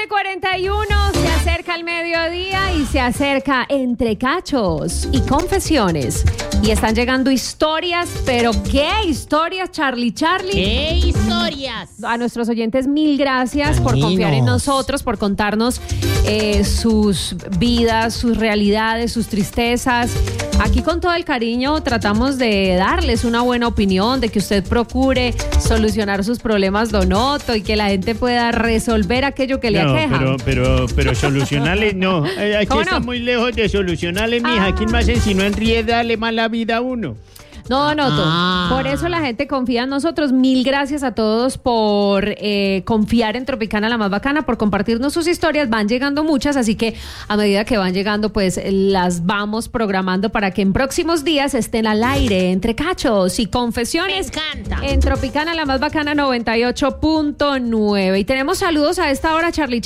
7:41, se acerca el mediodía y se acerca Entre Cachos y Confesiones. Y están llegando historias, pero ¿qué historias, Charlie? ¿Qué historias? A nuestros oyentes, mil gracias por confiar en nosotros, por contarnos sus vidas, sus realidades, sus tristezas. Aquí con todo el cariño tratamos de darles una buena opinión, de que usted procure solucionar sus problemas donoto y que la gente pueda resolver aquello que le aqueja. Pero solucionarle no. Aquí está muy lejos de solucionarle, mija. Aquí más en si no enriedarle más la vida a uno. No, por eso la gente confía en nosotros. Mil gracias a todos por confiar en Tropicana, la más bacana, por compartirnos sus historias. Van llegando muchas, así que a medida que van llegando, pues las vamos programando para que en próximos días estén al aire Entre Cachos y Confesiones. Me encanta. En Tropicana, la más bacana, 98.9. Y tenemos saludos a esta hora, Charlie.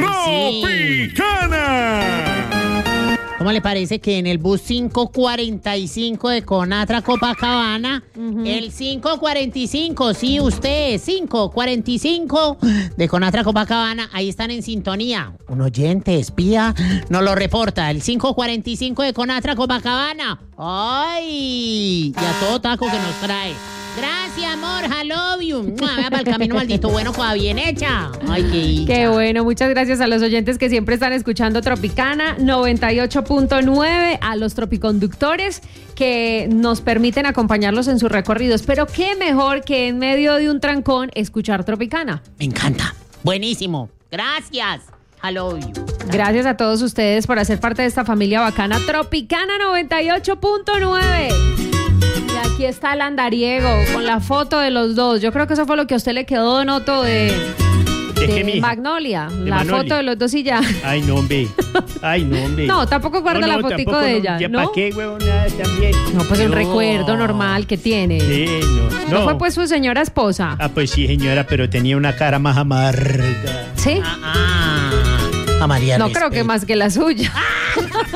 ¡Tropicana! ¿Cómo le parece que en el bus 545 de Conatra Copacabana, el 545, sí, usted, 545 de Conatra Copacabana, ahí están en sintonía? Un oyente espía nos lo reporta, el 545 de Conatra Copacabana. ¡Ay! Y a todo taco que nos trae. Gracias, amor, I love you. Vea para el camino maldito bueno, cosa bien hecha. Ay, qué bueno, muchas gracias a los oyentes que siempre están escuchando Tropicana 98.9, a los tropiconductores que nos permiten acompañarlos en sus recorridos. Pero qué mejor que en medio de un trancón escuchar Tropicana. Me encanta. Buenísimo. Gracias. I love you. Gracias a todos ustedes por hacer parte de esta familia bacana. Tropicana 98.9. Y aquí está el andariego con la foto de los dos. Yo creo que eso fue lo que a usted le quedó, Donoto, de Magnolia. La foto de los dos y ya. Ay, no, hombre. No, tampoco guarda la fotico de ella, ¿Ya ¿no? para qué, huevona, también? No, pues un recuerdo normal que tiene. Sí, ¿No fue pues su señora esposa? Ah, pues sí, señora, pero tenía una cara más amarga. ¿Sí? A María No creo que más que la suya.